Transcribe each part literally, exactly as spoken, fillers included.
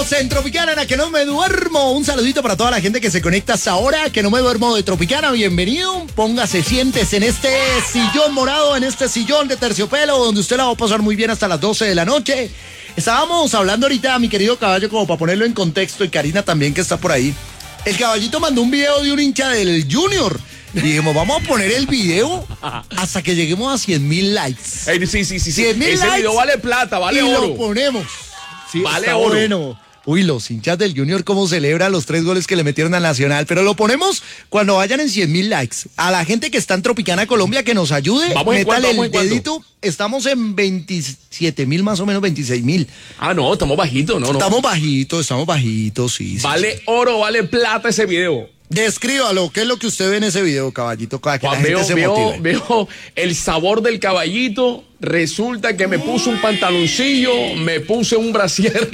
Estamos en Tropicana, en la que no me duermo. Un saludito para toda la gente que se conecta hasta ahora, que no me duermo de Tropicana. Bienvenido. Póngase, siéntese en este sillón morado, en este sillón de terciopelo, donde usted la va a pasar muy bien hasta las doce de la noche. Estábamos hablando ahorita, mi querido caballo, como para ponerlo en contexto, y Karina también, que está por ahí. El caballito mandó un video de un hincha del Junior. Y dijimos, vamos a poner el video hasta que lleguemos a cien mil likes. Hey, sí, sí, sí, sí. cien mil Ese likes video vale plata, vale y oro. lo ponemos. Sí, vale está oro. Bueno. Uy, los hinchas del Junior cómo celebran los tres goles que le metieron al Nacional. Pero lo ponemos cuando vayan en cien mil likes. A la gente que está en Tropicana, Colombia, que nos ayude. Vamos en métale cuánto, el vamos en dedito. cuánto. Estamos en veintisiete mil, más o menos veintiséis mil. Ah, no, estamos bajitos, no, no. Estamos bajitos, estamos bajitos, sí. Vale sí, sí. oro, vale plata ese video. Descríbalo, ¿qué es lo que usted ve en ese video, caballito? Para que Juan, la veo, gente se veo, motive. veo el sabor del caballito. Resulta que me puse un pantaloncillo, me puse un brasier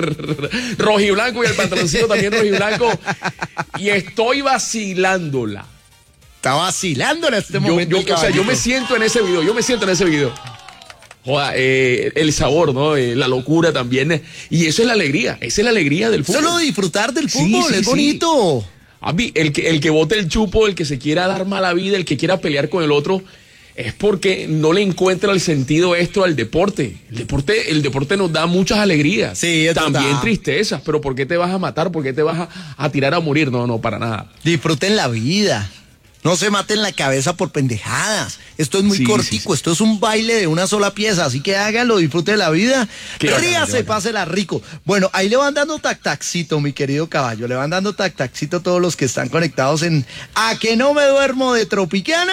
rojiblanco y el pantaloncillo también rojiblanco. Y estoy vacilándola. Está vacilando en este Yo, momento. yo, el o sea, yo me caballito. siento en ese video, yo me siento en ese video. Joda, eh, el sabor, ¿no? Eh, la locura también. Y eso es la alegría, esa es la alegría del fútbol. Solo disfrutar del Sí, fútbol, sí, es sí. bonito. A mí, el que, el que bote el chupo, el que se quiera dar mala vida, el que quiera pelear con el otro, es porque no le encuentra el sentido esto al deporte. El deporte, el deporte nos da muchas alegrías. Sí, es también verdad. tristezas, pero ¿por qué te vas a matar? ¿Por qué te vas a, a tirar a morir? No, no, para nada. Disfruten la vida. No se maten la cabeza por pendejadas. Esto es muy Sí, cortico, sí, sí. esto es un baile de una sola pieza, así que hágalo, disfrute de la vida, Qué bacano, qué ríase, bacano. pásela rico. Bueno, ahí le van dando tac-tacito, mi querido caballo, le van dando tac-tacito a todos los que están conectados en A Que No Me Duermo de Tropicana,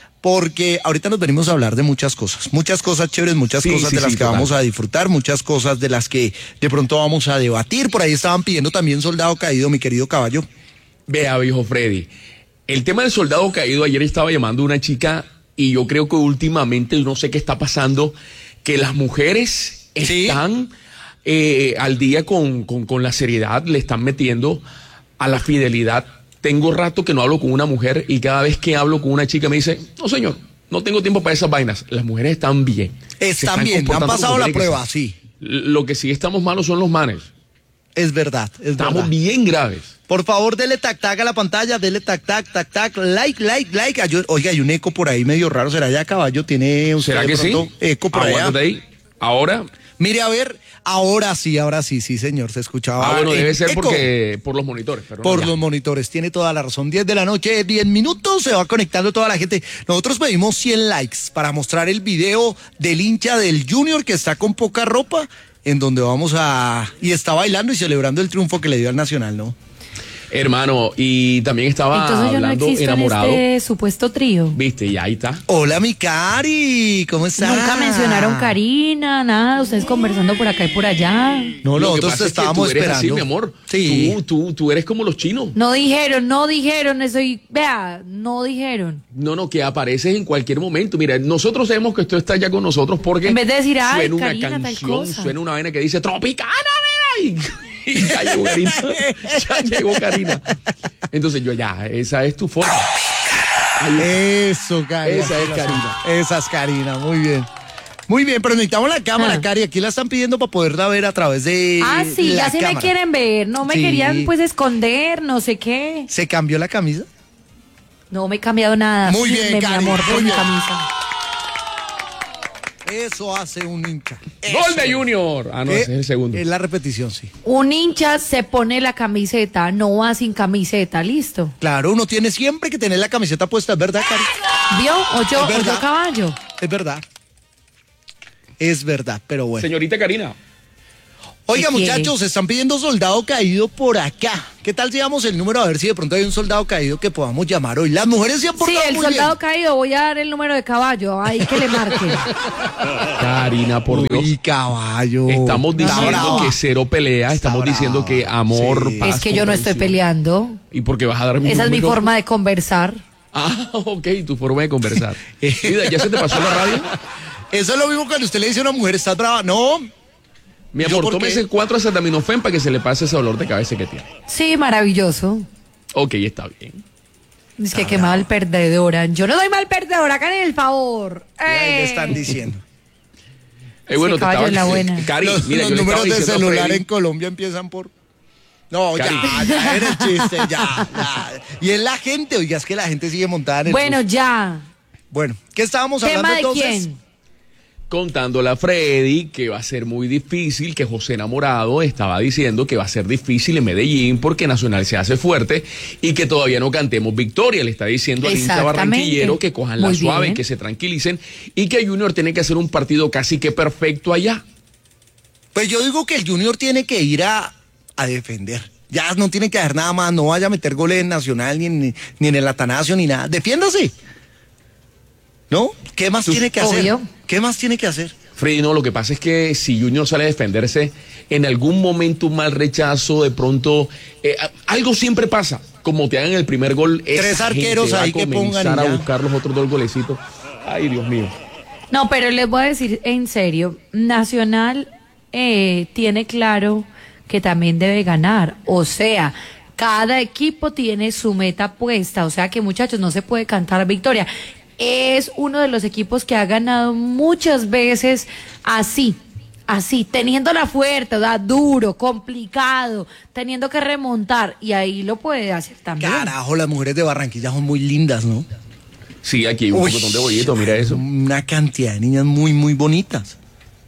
porque ahorita nos venimos a hablar de muchas cosas, muchas cosas chéveres, muchas Sí, cosas sí, de las sí, que total. vamos a disfrutar, muchas cosas de las que de pronto vamos a debatir. Por ahí estaban pidiendo también Soldado Caído, mi querido caballo. Vea, viejo Freddy, el tema del soldado caído, ayer estaba llamando a una chica y yo creo que últimamente, no sé qué está pasando, que las mujeres Sí. están eh, al día con, con, con la seriedad, le están metiendo a la fidelidad. Tengo rato que no hablo con una mujer y cada vez que hablo con una chica me dice, no señor, no tengo tiempo para esas vainas. Las mujeres están bien. Se Están bien, han comportando pasado como la tienen que prueba, ser. sí, Lo que sí estamos malos son los manes. es verdad, es Estamos verdad. bien graves. Por favor, dele tac tac a la pantalla, dele tac tac, tac tac, like, like, like. Ay, oiga, hay un eco por ahí medio raro. ¿Será ya, caballo? ¿Tiene usted ¿Será de que sí? pronto eco por allá? Aguántate ahí. Ahora, Mire, a ver, ahora sí, ahora sí, sí, señor, se escuchaba. ah, bueno, eh, debe ser eco porque por los monitores. Pero no, por ya. los monitores, tiene toda la razón. diez de la noche, diez minutos, se va conectando toda la gente. Nosotros pedimos cien likes para mostrar el video del hincha del Junior que está con poca ropa, en donde vamos a... y está bailando y celebrando el triunfo que le dio al Nacional, ¿no? Hermano, y también estaba Entonces yo no hablando existo enamorado. en este supuesto trío. Viste, y ahí está. Hola, mi Cari, ¿cómo estás? Nunca mencionaron Karina, nada, ustedes conversando por acá y por allá. No, Lo que nosotros pasa es que estábamos tú eres esperando. así, mi amor. Sí. Tú, tú, tú eres como los chinos. No dijeron, no dijeron, estoy, vea, no dijeron. No, no, que apareces en cualquier momento. Mira, nosotros sabemos que tú estás ya con nosotros porque En vez de decir, ay, suena una Karina, tal canción, cosa. suena una vaina que dice Tropicana, nena, y, y ya llegó Karina. Ya llegó Karina. Entonces yo ya, esa es tu forma. Ahí está. Eso, Cari. Esa es Karina. Esa es Karina, muy bien. Muy bien, pero necesitamos la cámara, Ah. Cari. Aquí la están pidiendo para poderla ver a través de Ah, sí, la ya sí cámara. me quieren ver, no me Sí. querían pues esconder, no sé qué. ¿Se cambió la camisa? No me he cambiado nada. Muy bien, Firme, mi Cari, amor, muy por mi bien. camisa. Eso hace un hincha. Gol de Eso. Junior. Ah, no, Eh, ese es el segundo. Es la repetición, sí. Un hincha se pone la camiseta, no va sin camiseta, listo. Claro, uno tiene siempre que tener la camiseta puesta, ¿es verdad, Cari? ¿Vio? O yo, Es o verdad. yo caballo. Es verdad. Es verdad, pero bueno. Señorita Karina. Oiga, ¿Qué quiere? muchachos, están pidiendo soldado caído por acá. ¿Qué tal si damos el número a ver si de pronto hay un soldado caído que podamos llamar hoy? Las mujeres se han Sí, portado el muy soldado bien. caído, voy a dar el número de caballo, ahí que le marque. Karina, por Dios. Uy, caballo. Estamos Está diciendo brava. que cero pelea, estamos brava. diciendo que amor, Sí. paz, Es que yo no estoy comprensión. peleando. ¿Y por qué vas a dar mi Esa es mi número? forma de conversar. Ah, ok, tu forma de conversar. Mira, ¿ya se te pasó la radio? Eso es lo mismo cuando usted le dice a una mujer, ¿estás brava? No. Mi ¿Yo amor, por qué? tómese cuatro acetaminofén para que se le pase ese dolor de cabeza que tiene. Sí, maravilloso. Ok, está bien. Es que qué mal perdedora. Yo no doy mal perdedora, hagan el favor. Y ahí le Eh. están diciendo. Eh, bueno, Sí, te caballo estaba en la buena. Cari, Los, mira, los yo le estaba números de diciendo a celular Freddy- en Colombia empiezan por... No, Cari. ya, ya, era el chiste, ya, ya. Y es la gente, oiga, es que la gente sigue montada en el Bueno, bus. ya. Bueno, ¿qué estábamos hablando ¿Tema de entonces? quién? Contándole a Freddy que va a ser muy difícil, que José Enamorado estaba diciendo que va a ser difícil en Medellín porque Nacional se hace fuerte y que todavía no cantemos victoria. Le está diciendo al hincha Exactamente. barranquillero que cojan la Muy suave, bien. que se tranquilicen y que Junior tiene que hacer un partido casi que perfecto allá. Pues yo digo que el Junior tiene que ir a, a defender. Ya no tiene que hacer nada más, no vaya a meter goles en Nacional, ni, ni, ni en el Atanasio, ni nada. Defiéndase. ¿No? ¿Qué más tiene que hacer? Obvio. ¿Qué más tiene que hacer? Freddy, no, lo que pasa es que si Junior sale a defenderse, en algún momento un mal rechazo, de pronto, eh, algo siempre pasa. Como te hagan el primer gol, Tres esa arqueros gente va ahí a que pongan comenzar y a ya. buscar los otros dos golecitos. Ay, Dios mío. No, pero les voy a decir en serio, Nacional eh, tiene claro que también debe ganar. O sea, cada equipo tiene su meta puesta. O sea que, muchachos, no se puede cantar victoria. Es uno de los equipos que ha ganado muchas veces así, así, teniéndola fuerte, ¿verdad? Duro, complicado, teniendo que remontar, y ahí lo puede hacer también. Carajo, las mujeres de Barranquilla son muy lindas, ¿no? Sí, aquí hay un Uy, montón de bollitos, mira eso. Una cantidad de niñas muy, muy bonitas.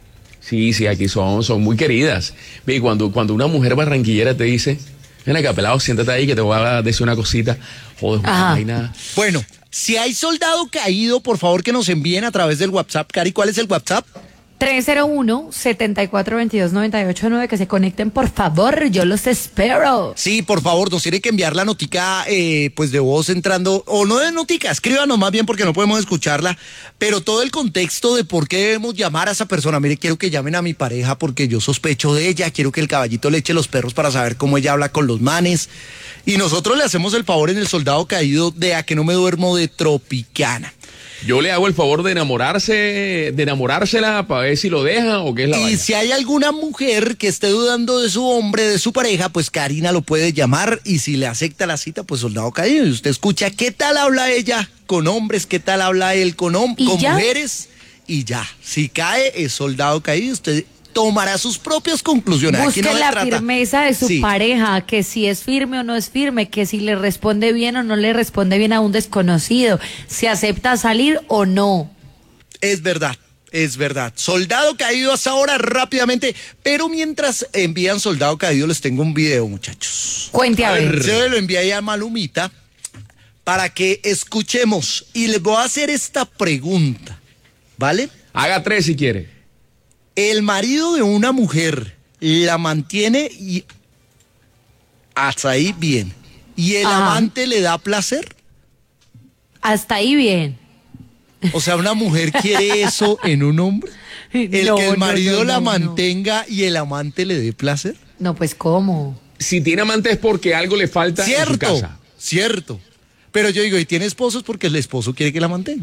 Sí, sí, aquí son, son muy queridas. Ve, cuando, cuando una mujer barranquillera te dice, ven acá, pelado, siéntate ahí que te voy a decir una cosita. Joder, una Ajá. vaina. Bueno, si hay soldado caído, por favor que nos envíen a través del WhatsApp. Cari, ¿cuál es el WhatsApp? tres cero uno, siete cuatro dos dos, nueve ocho nueve, que se conecten, por favor, yo los espero. Sí, por favor, nos tiene que enviar la notica eh, pues de voz entrando, o no de notica, escríbanos más bien porque no podemos escucharla, pero todo el contexto de por qué debemos llamar a esa persona. Mire, quiero que llamen a mi pareja porque yo sospecho de ella, quiero que el caballito le eche los perros para saber cómo ella habla con los manes, y nosotros le hacemos el favor en el soldado caído de A que no me duermo de Tropicana. Yo le hago el favor de enamorarse, de enamorársela para ver si lo deja o qué es la Y vaina. si hay alguna mujer que esté dudando de su hombre, de su pareja, pues Karina lo puede llamar, y si le acepta la cita, pues soldado caído. Y usted escucha qué tal habla ella con hombres, qué tal habla él con, hom- ¿Y con ya? mujeres, y ya. Si cae, es soldado caído. Usted tomará sus propias conclusiones. Aquí Busque no se la trata- firmeza de su Sí. pareja, que si es firme o no es firme, que si le responde bien o no le responde bien a un desconocido, si acepta salir o no. Es verdad, es verdad. Soldado caído hasta ahora rápidamente, pero mientras envían soldado caído les tengo un video, muchachos. Cuente a ver. Se lo envié ahí a Malumita para que escuchemos, y les voy a hacer esta pregunta, ¿vale? Haga tres si quiere. El marido de una mujer la mantiene y hasta ahí bien, y el Ajá. amante le da placer. Hasta ahí bien. O sea, una mujer quiere eso en un hombre. El No, que el no, marido no, la no, no. mantenga y el amante le dé placer. No, pues ¿cómo? Si tiene amante es porque algo le falta en su Cierto, casa. cierto. Pero yo digo, y tiene esposos porque el esposo quiere que la mantenga.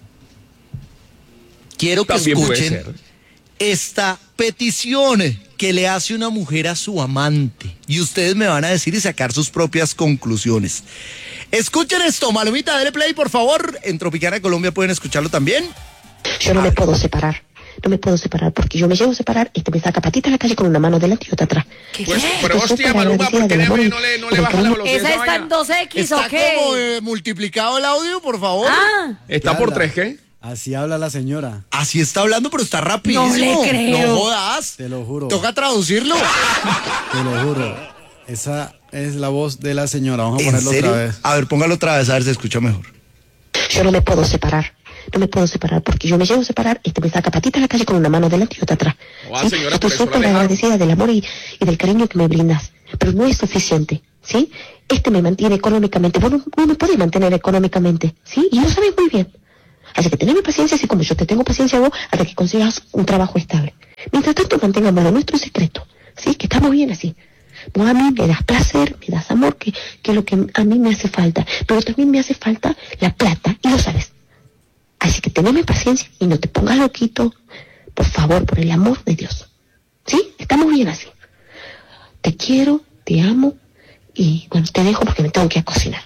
Quiero que También puede escuchen ser. esta petición que le hace una mujer a su amante. Y ustedes me van a decir y sacar sus propias conclusiones. Escuchen esto, Malumita, dale play, por favor. En Tropicana Colombia pueden escucharlo también. Yo no me puedo separar. No me puedo separar porque yo me llego a separar y te me saca patita en la calle con una mano delante y otra atrás. ¿Qué? Pues, ¿Qué? pero Entonces, hostia, para Maluma, agradecida ¿por qué del amor y- no le, no le del baja la cariño. velocidad? ¿Esa esa está en vaina? dos equis Está o qué? como eh, multiplicado el audio, por favor. Ah, ¿Está ¿Qué por habla? tres qué? Así habla la señora, Así está hablando, pero está rapidísimo. No le creo. No jodas. te lo juro, Toca traducirlo. te lo juro. Esa es la voz de la señora. Vamos a ¿En ponerlo serio? otra vez. A ver, póngalo otra vez, a ver si se escucha mejor. Yo no me puedo separar. No me puedo separar porque yo me llego a separar y te me saca patita en la calle con una mano delante y otra atrás. Oh, ¿Sí? señora, Estoy por eso la súper dejaron. agradecida del amor y, y del cariño que me brindas, pero no es suficiente, ¿sí? Este me mantiene económicamente. Vos no, no me podés mantener económicamente, ¿sí? Y lo sabes muy bien. Así que teneme paciencia, así como yo te tengo paciencia a vos, hasta que consigas un trabajo estable. Mientras tanto, mantengamos lo nuestro en secreto, ¿sí? Que estamos bien así. Vos a mí me das placer, me das amor, que, que es lo que a mí me hace falta. Pero también me hace falta la plata, y lo sabes. Así que teneme paciencia y no te pongas loquito, por favor, por el amor de Dios. ¿Sí? Estamos bien así. Te quiero, te amo, y bueno, te dejo porque me tengo que ir a cocinar.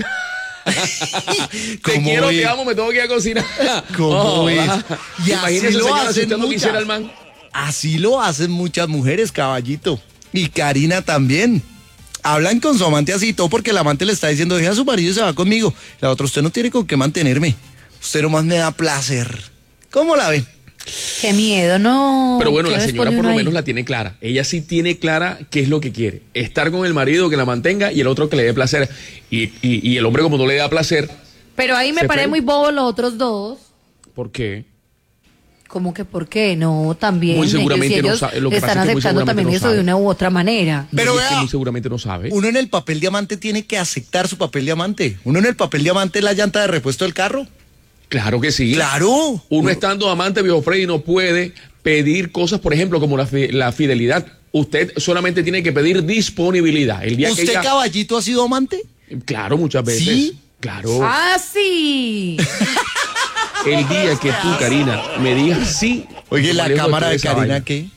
Te ¿Cómo quiero, es? te amo, me tengo que ir a cocinar. ¿Cómo Oh, es? va. Y así Imagínese, lo señora, si hacen usted no muchas. quisiera el man. Así lo hacen muchas mujeres, caballito. Y Karina también. Hablan con su amante así, todo porque el amante le está diciendo, deja a su marido y se va conmigo. La otra, usted no tiene con qué mantenerme. Usted nomás me da placer. ¿Cómo la ven? Qué miedo, no. Pero bueno, ¿Qué la señora responde por uno lo ahí? menos la tiene clara. Ella sí tiene clara qué es lo que quiere. Estar con el marido que la mantenga y el otro que le dé placer. Y, y, y el hombre, como no le da placer, Pero ahí me ¿Se parece fue? muy bobo los otros dos. ¿por qué? ¿Cómo que por qué? No, también. Muy seguramente ellos, no ellos sabe- lo que están pasa es que muy aceptando también seguramente no eso de sabe. una u otra manera. Pero No, es que vea, muy seguramente no sabe. uno en el papel diamante tiene que aceptar su papel diamante. Uno en el papel diamante es la llanta de repuesto del carro. Claro que sí. Claro. Uno estando amante, viejo Freddy, no puede pedir cosas, por ejemplo, como la, fi- la fidelidad. Usted solamente tiene que pedir disponibilidad. El día que ¿Usted, ella- caballito, ha sido amante? Claro, muchas veces. ¿Sí? Claro. ¡Ah, sí! El día que tú, Karina, me digas sí. Oye, yo la me alejo cámara toda de esa Karina, vaina. ¿qué?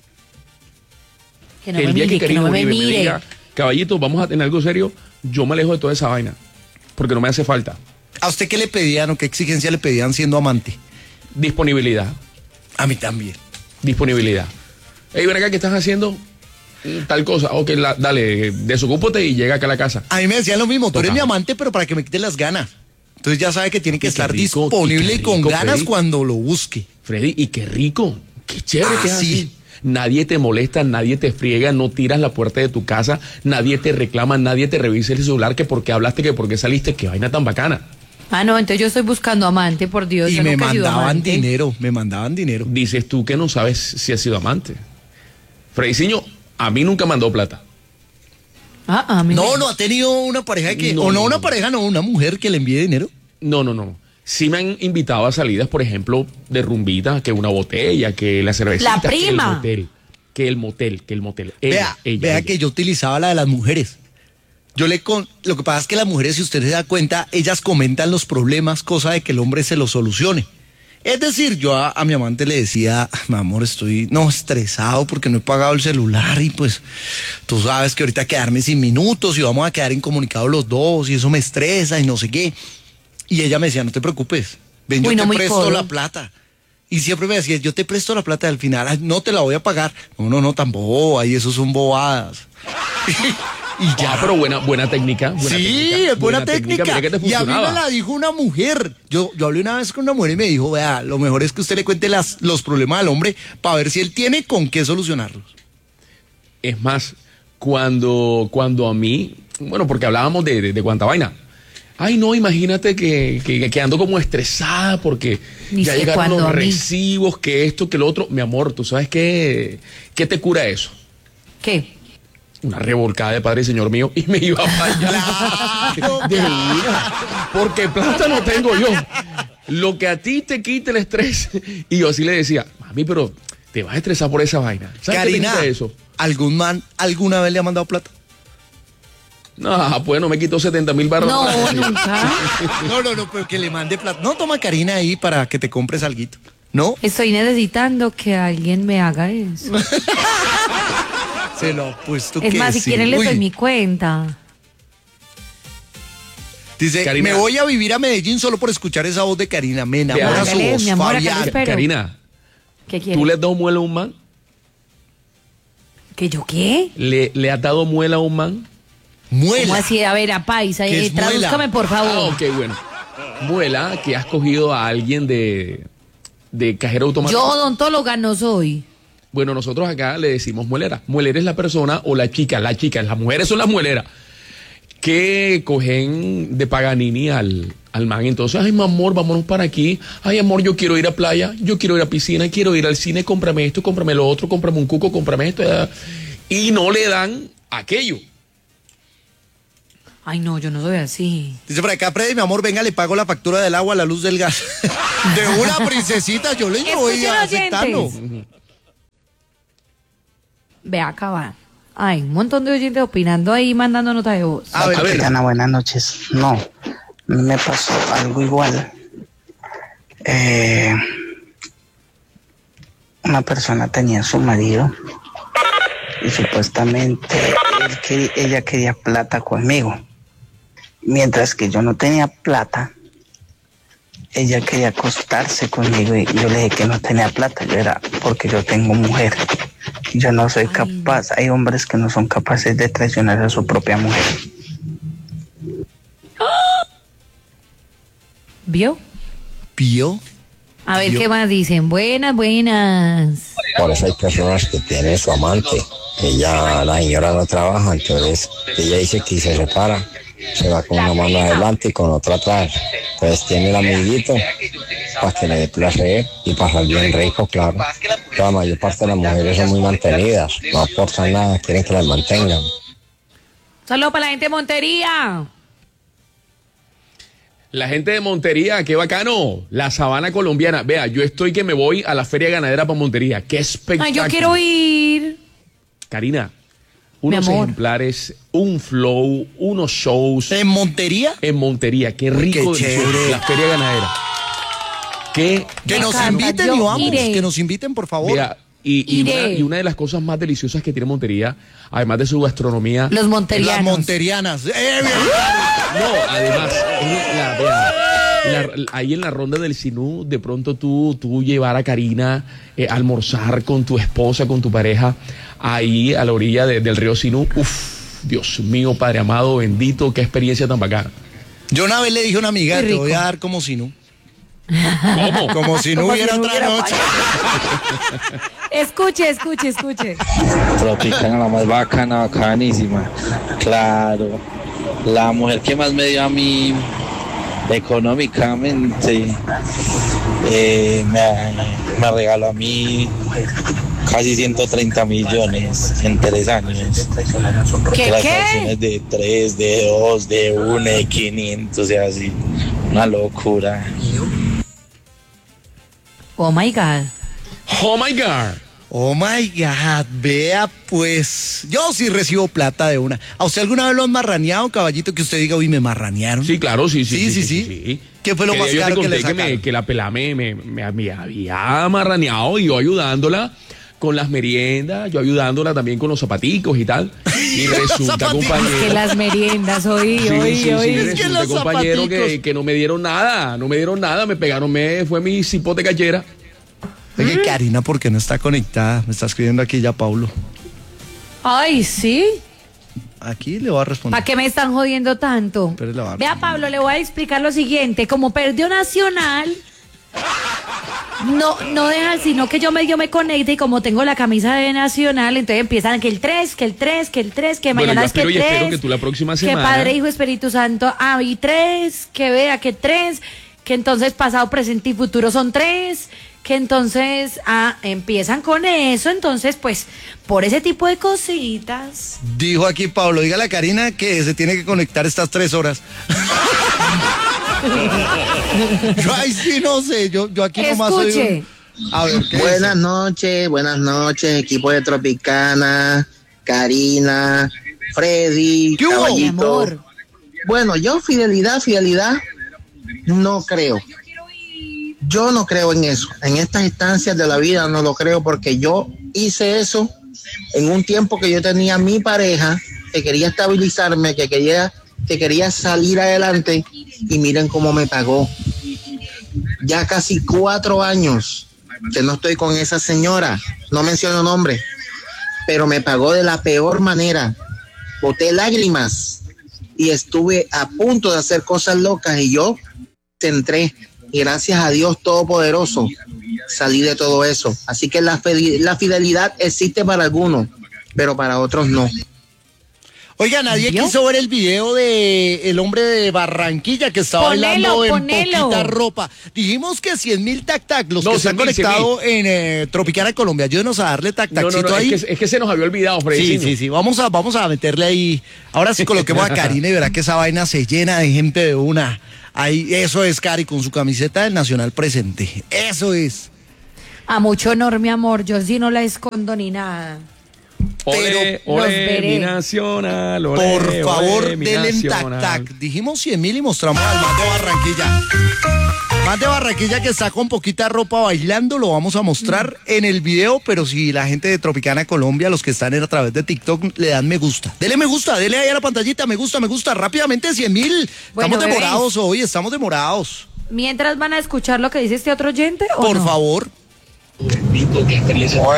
Que no El me día mire, que que Karina no me Uribe me mire. diga, caballito, vamos a tener algo serio, yo me alejo de toda esa vaina. Porque no me hace falta. ¿A usted qué le pedían o qué exigencia le pedían siendo amante? Disponibilidad. A mí también. Disponibilidad. Ey, ven acá, ¿qué estás haciendo? Mm, Tal cosa. Ok, la- dale, desocúpate y llega acá a la casa. A mí me decían lo mismo, tú eres Total. mi amante, pero para que me quites las ganas. Entonces ya sabe que tiene que Y qué estar rico, disponible y y qué con rico, ganas Freddy. cuando lo busque. Freddy, y qué rico. Qué chévere Ah, que es sí. así. Nadie te molesta, nadie te friega, no tiras la puerta de tu casa, nadie te reclama, nadie te revisa el celular, que por qué hablaste, que por qué saliste, qué vaina tan bacana. Ah, no, entonces yo estoy buscando amante, por Dios. Y yo me nunca he sido mandaban amante. dinero, me mandaban dinero. Dices tú que no sabes si has sido amante. Freddyciño, a mí nunca mandó plata. Ah, ah, a mí No, me- no ha tenido una pareja que, No, o no no, una no. pareja, no, una mujer que le envíe dinero. No, no, no. Sí me han invitado a salidas, por ejemplo, de rumbita, que una botella, que la cervecita. La prima. Que el motel, que el motel, que el motel. Ella, vea, ella, vea ella. que yo utilizaba la de las mujeres. Yo le con, lo que pasa es que las mujeres, si usted se da cuenta, ellas comentan los problemas, cosa de que el hombre se los solucione. Es decir, yo a, a mi amante le decía, mi amor, estoy no estresado porque no he pagado el celular y pues tú sabes que ahorita quedarme sin minutos y vamos a quedar incomunicados los dos y eso me estresa y no sé qué. Y ella me decía, no te preocupes, ven, yo Uy, no, te muy presto codo. la plata. Y siempre me decía, yo te presto la plata, al final "Ay, no te la voy a pagar". No, no, no, tampoco, ahí eso son bobadas. y ya. Ah, pero buena, buena técnica. Buena Sí, técnica, es buena, técnica. Mira que te Y a mí me funcionaba. la dijo una mujer. Yo, yo hablé una vez con una mujer y me dijo, vea, lo mejor es que usted le cuente las, los problemas al hombre para ver si él tiene con qué solucionarlos. Es más, cuando, cuando a mí, bueno, porque hablábamos de, de, de cuánta vaina. Ay, no, imagínate que, que, que ando como estresada porque Ni ya sé llegaron cuándo los a mí. recibos, que esto, que lo otro. Mi amor, ¿tú sabes qué, qué te cura eso? ¿Qué? Una revolcada de Padre y Señor mío y me iba para allá. De una. Porque plata no tengo yo. Lo que a ti te quite el estrés. Y yo así le decía, mami, pero te vas a estresar por esa vaina. ¿Sabes qué te Karina, quita eso? ¿algún man alguna vez le ha mandado plata? No, pues no me quitó setenta mil barras. No, nunca. No, no, no, pero que le mande plata. No, toma Karina ahí para que te compres alguito. ¿No? Estoy necesitando que alguien me haga eso. Se lo apuesto Es que más, si sí. quieren les Uy, doy mi cuenta. Dice, Karina. me voy a vivir a Medellín solo por escuchar esa voz de Karina. Me enamora su Hágale, voz, mi amor, acá Fabián. lo espero. Karina, ¿Qué quieres? ¿tú le has dado muela a un man? ¿Que yo qué? ¿Le, le has dado muela a un man? Muela. ¿Cómo así? A ver, a paisa, ¿Qué eh, es muela? tradúzcame por Ah, favor. ok, bueno. Muela, que has cogido a alguien de, de cajero automático. Yo odontóloga no soy. Bueno, nosotros acá le decimos muelera. Muelera es la persona o la chica, la chica, las mujeres son las mueleras, que cogen de Paganini al, al man. Entonces, ay, mi amor, vámonos para aquí. Ay, amor, yo quiero ir a playa, yo quiero ir a piscina, quiero ir al cine, cómprame esto, cómprame lo otro, cómprame un cuco, cómprame esto. eh. Y no le dan aquello. Ay, no, yo no soy así. Dice por acá, Freddy, mi amor, venga, le pago la factura del agua, la luz del gas. De una princesita, yo le voy Escuchen, aceptando. oyentes. Ve acá va. Ay, un montón de oyentes opinando ahí, mandando notas de voz. A ver, A ver. Diana, buenas noches. No, me pasó algo igual. Eh, una persona tenía a su marido y supuestamente él quería- ella quería plata conmigo. Mientras que yo no tenía plata, ella quería acostarse conmigo y yo le dije que no tenía plata. Yo era porque yo tengo mujer. Yo no soy capaz, hay hombres que no son capaces de traicionar a su propia mujer. ¿Vio? ¿Vio? A ver ¿Vio? qué más dicen. Buenas, buenas. Por eso hay personas que tienen su amante, que ya la señora no trabaja, entonces ella dice que se separa, se va con una mano adelante y con otra atrás. Entonces tiene el amiguito para que le dé placer y pasar bien rico, claro. La mayor parte de las mujeres son muy mantenidas, no aportan nada, quieren que las mantengan. Saludos para la gente de Montería. La gente de Montería, qué bacano. La sabana colombiana. Vea, yo estoy que me voy a la feria ganadera para Montería. Qué espectáculo. Ay, yo quiero ir. Karina, unos Mi amor. ejemplares, un flow, unos shows. ¿En Montería? En Montería, qué Uy, rico. qué delicioso. chévere. La feria ganadera. Qué Que nos Bacana, inviten yo y vamos, iré. que nos inviten, por favor. Mira, y, y, Iré. una, y una de las cosas más deliciosas que tiene Montería, además de su gastronomía, Los Las monterianos. monterianas. ¡Eh, bien! no, además, es la- vea, la- ahí en la ronda del Sinú, de pronto tú, tú llevar a Karina eh, a almorzar con tu esposa, con tu pareja, ahí a la orilla de- del río Sinú. Uf, Dios mío, Padre amado, bendito, qué experiencia tan bacana. Yo una vez le dije a una amiga, Qué te rico. voy a dar como si no. ¿Cómo? Como si no Como hubiera si no otra hubiera noche. Escuche, escuche, escuche. Tropicana, la más bacana, bacanísima. Claro. La mujer que más me dio a mí económicamente eh, me, me regaló a mí casi ciento treinta millones en tres años. ¿Qué, Las qué? acciones de tres, de dos, de uno, de quinientos, o sea, así. Una locura. Oh my God. Oh my God. Oh my God, vea pues. Yo sí recibo plata de una. ¿A usted alguna vez lo han marraneado, caballito, que usted diga, uy, me marranearon? Sí, claro, sí, sí. Sí, sí, sí. ¿Qué fue lo Que más yo te caro que conté le que, me- sacaron? que la pelá me, me, me- me había marraneado y yo ayudándola con las meriendas, yo ayudándola también con los zapaticos y tal. Y resulta, zapaticos. Que compañero. las meriendas, oí, Sí, oí, sí, sí, oí. Es que resulta, los compañero, zapaticos. que, que no me dieron nada, no me dieron nada, me pegaron, me fue mi cipote cachera. Oye, Karina, ¿por qué no está conectada? Me está escribiendo aquí ya Paulo. Ay, sí. Aquí le voy a responder. ¿Para qué me están jodiendo tanto? Pero le va a- Vea, Pablo, le voy a explicar lo siguiente. Como perdió Nacional, no, no dejan sino que yo medio me conecte y como tengo la camisa de Nacional, entonces empiezan que el tres, que el tres, que el tres, que Bueno, mañana yo es que espero el y espero tres. que tú la próxima Que semana- Padre, Hijo, Espíritu Santo, ah, y tres, que vea que tres, que entonces pasado, presente y futuro son tres, que entonces, ah, empiezan con eso, entonces, pues, por ese tipo de cositas. Dijo aquí Pablo, dígale a Karina que se tiene que conectar estas tres horas. Yo ahí sí no sé, yo, yo aquí nomás soy Escuche. un- A ver, ¿qué Buenas dice? noches, buenas noches, equipo de Tropicana, Karina, Freddy, ¿Qué hubo? Mi Caballito. amor. Bueno, yo fidelidad, fidelidad, no creo. Yo no creo en eso. En estas instancias de la vida no lo creo porque yo hice eso en un tiempo que yo tenía mi pareja, que quería estabilizarme, que quería, que quería salir adelante y miren cómo me pagó. Ya casi cuatro años que no estoy con esa señora, no menciono nombre, pero me pagó de la peor manera. Boté lágrimas y estuve a punto de hacer cosas locas y yo centré y gracias a Dios Todopoderoso salí de todo eso. Así que la, fide- la fidelidad existe para algunos, pero para otros no. Oiga, nadie ¿Vio? quiso ver el video de el hombre de Barranquilla que estaba Ponelo, bailando en ponelo. poquita ropa. Dijimos que cien mil tac tac, los No, que están cien mil, cien conectados en eh, Tropicana Colombia, ayúdenos a darle tac No, no, tacito no, ahí. es que, es que se nos había olvidado, Sí, Freddy. sí, sí, vamos a, vamos a meterle ahí. Ahora sí coloquemos a Karina y verá que esa vaina se llena de gente de una. Ahí, eso es, Cari, con su camiseta del Nacional presente. Eso es. A mucho honor, mi amor, yo sí no la escondo ni nada. Ole, Pero los ole, veré. mi nacional, ole, Por favor, ole, mi denle en tac nacional. tac. Dijimos cien mil y mostramos al más de Barranquilla. Más de Barranquilla que está con poquita ropa bailando, lo vamos a mostrar en el video, pero si la gente de Tropicana Colombia, los que están en- a través de TikTok, le dan me gusta. Dele me gusta, dele ahí a la pantallita, me gusta, me gusta, rápidamente cien mil. Bueno, Estamos bebés. demorados hoy, estamos demorados. Mientras van a escuchar lo que dice este otro oyente, ¿o Por no? favor.